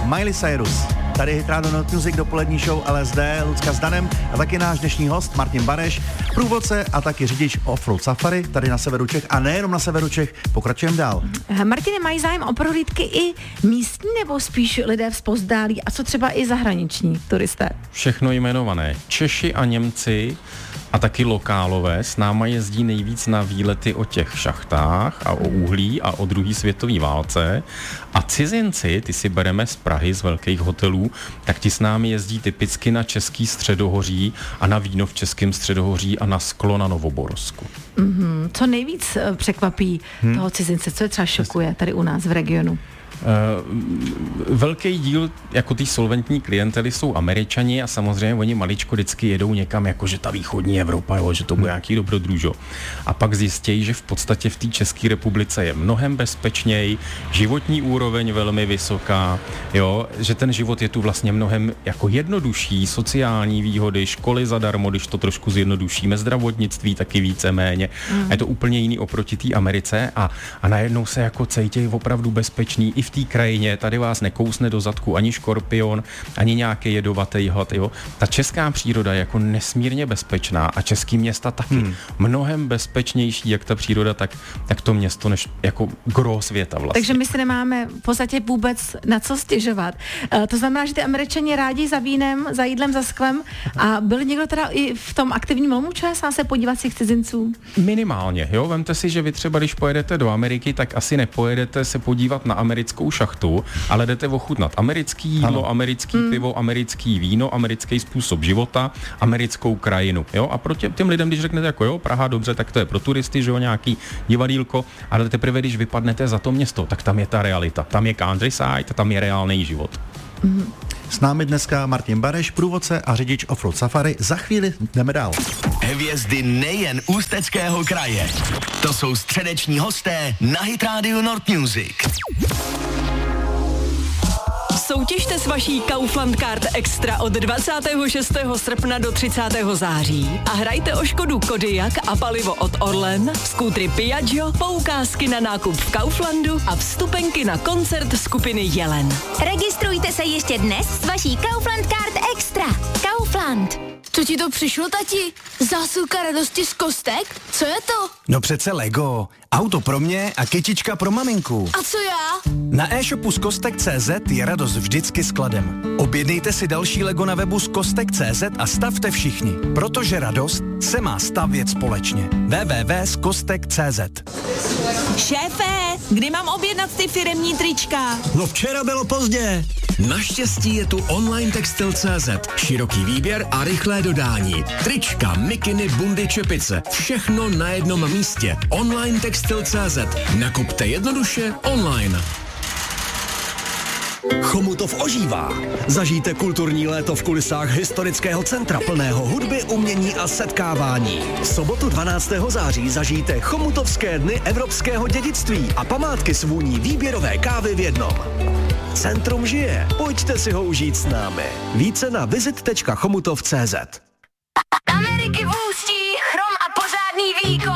Miley Cyrus. Tady Hit Radio Not Music, dopolední show LSD, Lucka s Danem a taky náš dnešní host Martin Bareš, průvodce a taky řidič Offroad Safari tady na severu Čech a nejenom na severu Čech. Pokračujeme dál. Martine, mají zájem o prohlídky i místní nebo spíš lidé vzpozdálí a co třeba i zahraniční turisté? Všechno jmenované. Češi a Němci a taky lokálové s náma jezdí nejvíc na výlety o těch šachtách a o uhlí a o druhé světové válce. A cizinci, ty si bereme z Prahy, z velkých hotelů, tak ti s námi jezdí typicky na Český středohoří a na víno v Českém středohoří a na sklo na Novoborsku. Co nejvíc překvapí toho cizince, co je třeba šokuje tady u nás v regionu? Velký díl jako té solventní klientely jsou Američani a samozřejmě oni maličko vždycky jedou někam, jako že ta východní Evropa, jo, že to bude nějaký dobrodružo. A pak zjistějí, že v podstatě v té České republice je mnohem bezpečněji, životní úroveň velmi vysoká, jo, že ten život je tu vlastně mnohem jako jednodušší, sociální výhody, školy zadarmo, když to trošku zjednodušíme, zdravotnictví taky víceméně. A je to úplně jiný oproti té Americe a najednou se jako cítějí opravdu bezpeční i v té krajině, tady vás nekousne do zadku ani škorpion, ani nějaký jedovatý had, jo. Ta česká příroda je jako nesmírně bezpečná a český města taky mnohem bezpečnější, jak ta příroda, tak to město, než jako gro světa vlastně. Takže my si nemáme v podstatě vůbec na co stěžovat. To znamená, že ty Američani rádi za vínem, za jídlem, za sklem a byl někdo teda i v tom aktivním lomu čas a se podívat si cizinců? Minimálně, jo. Vemte si, že vy třeba, když pojedete do Ameriky, tak asi nepojedete se podívat na americkou šachtu, ale jdete ochutnat americký jídlo, americký pivo, americký víno, americký způsob života, americkou krajinu, jo? A pro těm lidem, když řeknete jako jo, Praha, dobře, tak to je pro turisty, že jo, nějaký divadýlko, ale teprve, když vypadnete za to město, tak tam je ta realita, tam je countryside, tam je reálný život. S námi dneska Martin Bareš, průvodce a řidič Offroad Safari. Za chvíli jdeme dál. Hvězdy nejen Ústeckého kraje. To jsou středeční hosté na Hit Radio North Music. Soutěžte s vaší Kaufland Card Extra od 26. srpna do 30. září a hrajte o Škodu Kodiaq a palivo od Orlen, skútry Piaggio, poukázky na nákup v Kauflandu a vstupenky na koncert skupiny Jelen. Registrujte se ještě dnes s vaší Kaufland Card Extra. Kaufland. Co ti to přišlo, tati? Zásilka radosti z kostek? Co je to? No přece Lego. Auto pro mě a kytička pro maminku. A co já? Na e-shopu skostek.cz je radost vždycky skladem. Objednejte si další Lego na webu skostek.cz a stavte všichni, protože radost se má stavět společně. www.skostek.cz. Šéfe, kdy mám objednat ty firemní trička? No včera bylo pozdě. Naštěstí je tu online textil.cz. Široký výběr a rychlé dodání. Trička, mikiny, bundy, čepice. Všechno na jednom místě. Online textil.cz. Nakupte jednoduše online. Chomutov ožívá. Zažijte kulturní léto v kulisách historického centra plného hudby, umění a setkávání. V sobotu 12. září zažijte Chomutovské dny evropského dědictví a památky s vůní výběrové kávy v jednom. Centrum žije. Pojďte si ho užít s námi. Více na visit.chomutov.cz. Ameriky v Ústí, chrom a pořádný výkon.